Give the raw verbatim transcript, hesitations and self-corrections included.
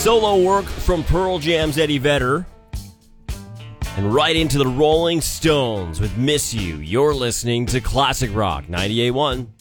solo work from Pearl Jam's Eddie Vedder. And right into the Rolling Stones with Miss You. You're listening to Classic Rock ninety-eight point one.